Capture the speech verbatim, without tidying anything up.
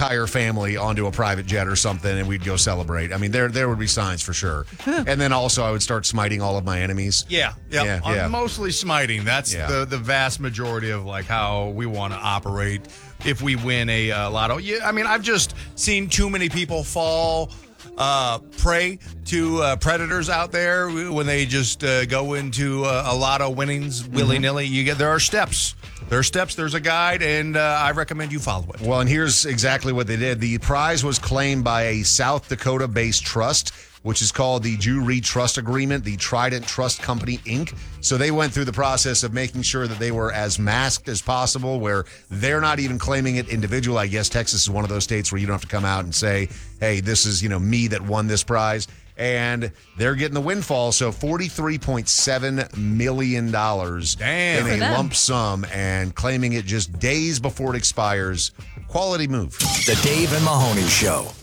entire family onto a private jet or something, and we'd go celebrate. I mean, there there would be signs for sure. And then also, I would start smiting all of my enemies. Yeah, yeah, Yeah, I'm yeah. mostly smiting. That's Yeah. the the vast majority of like how we want to operate if we win a uh, lotto. Yeah, I mean, I've just seen too many people fall uh, prey to uh, predators out there when they just uh, go into uh, a lotto winnings willy nilly. You get there are steps. There are steps. There's a guide, and uh, I recommend you follow it. Well, and here's exactly what they did. The prize was claimed by a South Dakota-based trust, which is called the Jewry Trust Agreement, the Trident Trust Company, Incorporated. So they went through the process of making sure that they were as masked as possible, where they're not even claiming it individual. I guess Texas is one of those states where you don't have to come out and say, hey, this is, you know, me that won this prize. And they're getting the windfall, so forty-three point seven million dollars Damn. in For a them. lump sum, and claiming it just days before it expires. Quality move. The Dave and Mahoney Show.